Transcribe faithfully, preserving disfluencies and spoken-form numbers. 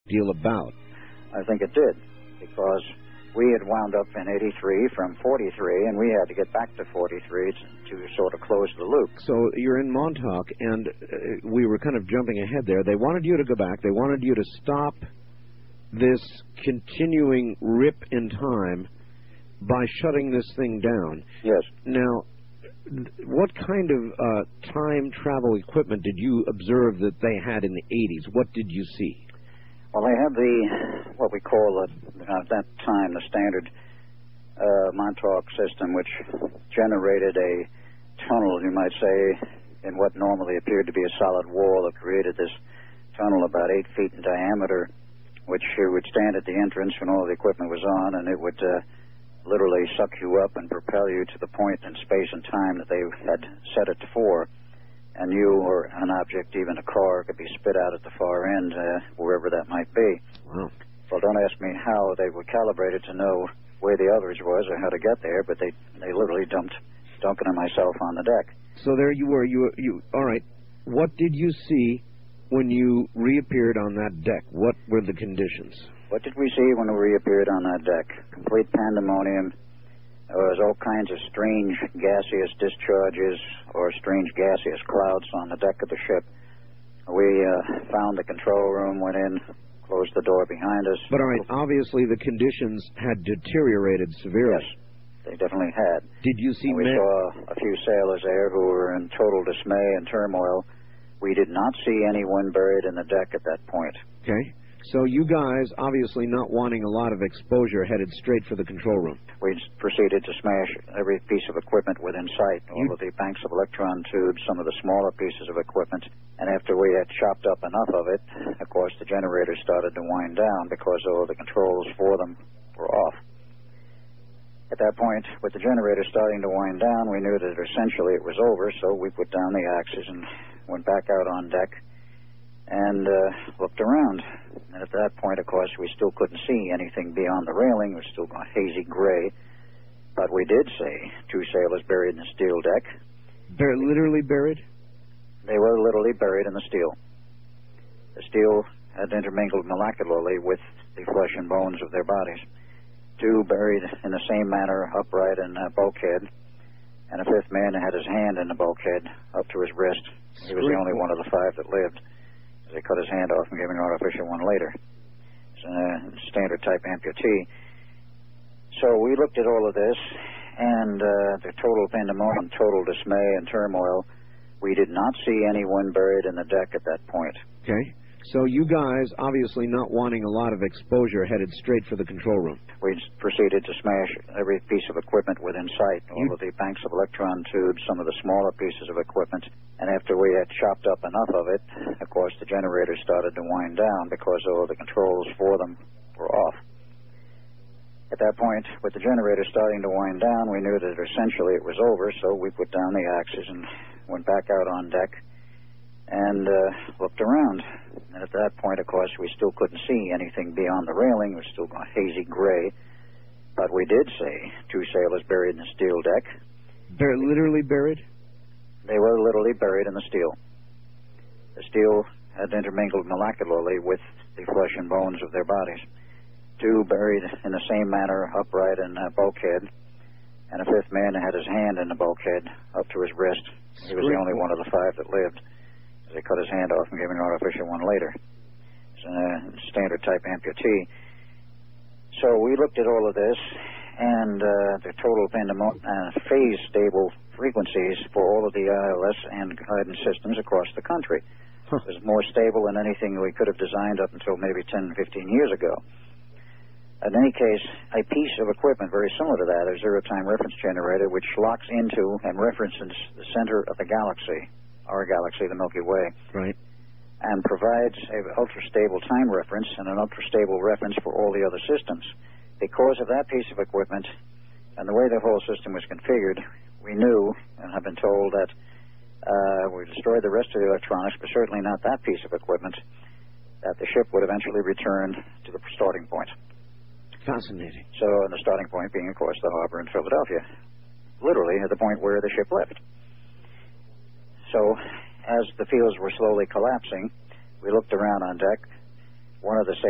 deal about? I think it did, because we had wound up in eighty-three from forty-three, and we had to get back to forty-three to, to sort of close the loop. So you're in Montauk, and uh, we were kind of jumping ahead there. They wanted you to go back. They wanted you to stop this continuing rip in time by shutting this thing down. Yes. Now, what kind of uh, time travel equipment did you observe that they had in the eighties? What did you see? Well, they had the, what we call, the, at that time, the standard uh, Montauk system, which generated a tunnel, you might say, in what normally appeared to be a solid wall. It created this tunnel about eight feet in diameter, which would stand at the entrance when all the equipment was on, and it would uh, literally suck you up and propel you to the point in space and time that they had set it for. And you or an object, even a car, could be spit out at the far end, uh, wherever that might be. Wow. Well, don't ask me how they were calibrated to know where the others was or how to get there, but they they literally dumped Duncan and myself on the deck. So there you were. You you all right? What did you see when you reappeared on that deck? What were the conditions? What did we see when we reappeared on that deck? Complete pandemonium. There was all kinds of strange gaseous discharges or strange gaseous clouds on the deck of the ship. We uh, found the control room, went in, closed the door behind us. But all right, obviously the conditions had deteriorated severely. Yes, they definitely had. Did you see... And we saw a few sailors there who were in total dismay and turmoil. We did not see anyone buried in the deck at that point. Okay. So you guys, obviously not wanting a lot of exposure, headed straight for the control room. We proceeded to smash every piece of equipment within sight, all you... of the banks of electron tubes, some of the smaller pieces of equipment. And after we had chopped up enough of it, of course, the generators started to wind down because all of the controls for them were off. At that point, with the generators starting to wind down, we knew that essentially it was over, so we put down the axes and went back out on deck and uh, looked around. And at that point, of course, we still couldn't see anything beyond the railing. It was still hazy gray. But we did see two sailors buried in the steel deck. Bur- literally buried? They were literally buried in the steel. The steel had intermingled molecularly with the flesh and bones of their bodies. Two buried in the same manner, upright in a bulkhead. And a fifth man had his hand in the bulkhead up to his wrist. He was the only one of the five that lived. They cut his hand off and gave him an artificial one later. It's a standard type amputee. So we looked at all of this, and uh, the total pandemonium, total dismay and turmoil. We did not see anyone buried in the deck at that point. Okay. So you guys, obviously not wanting a lot of exposure, headed straight for the control room. We proceeded to smash every piece of equipment within sight, all you... of the banks of electron tubes, some of the smaller pieces of equipment. And after we had chopped up enough of it, of course, the generators started to wind down because all of the controls for them were off. At that point, with the generators starting to wind down, we knew that essentially it was over, so we put down the axes and went back out on deck and uh, looked around. And at that point, of course, we still couldn't see anything beyond the railing. It was still hazy gray. But we did see two sailors buried in the steel deck. Bur- literally buried? They were literally buried in the steel. The steel had intermingled molecularly with the flesh and bones of their bodies. Two buried in the same manner, upright in a bulkhead. And a fifth man had his hand in the bulkhead up to his wrist. He was the only one of the five that lived. They cut his hand off and gave him an artificial one later. It's a standard type amputee. So we looked at all of this, and uh, the total pandemonium, uh, phase stable frequencies for all of the I L S and guidance systems across the country. Huh. It was more stable than anything we could have designed up until maybe ten, fifteen years ago. In any case, a piece of equipment very similar to that, a zero-time reference generator, which locks into and references the center of the galaxy, our galaxy, the Milky Way, right, and provides an ultra-stable time reference and an ultra-stable reference for all the other systems. Because of that piece of equipment and the way the whole system was configured, we knew and have been told that uh, we destroyed the rest of the electronics, but certainly not that piece of equipment, that the ship would eventually return to the starting point. Fascinating. So, and the starting point being, of course, the harbor in Philadelphia, literally at the point where the ship left. So, as the fields were slowly collapsing, we looked around on deck. One of the